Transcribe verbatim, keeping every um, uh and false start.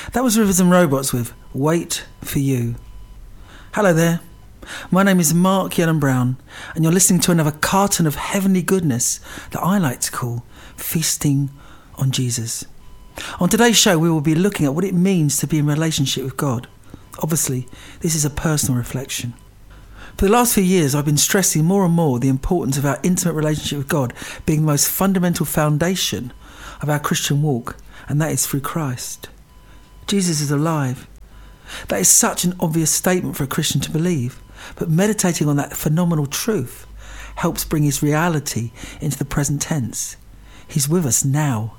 That was Rivers and Robots with Wait For You. Hello there. My name is Mark Yellen Brown, and you're listening to another carton of heavenly goodness that I like to call Feasting on Jesus. On today's show, we will be looking at what it means to be in relationship with God. Obviously, this is a personal reflection. For the last few years, I've been stressing more and more the importance of our intimate relationship with God being the most fundamental foundation of our Christian walk, and that is through Christ. Jesus is alive. That is such an obvious statement for a Christian to believe, but meditating on that phenomenal truth helps bring his reality into the present tense. He's with us now.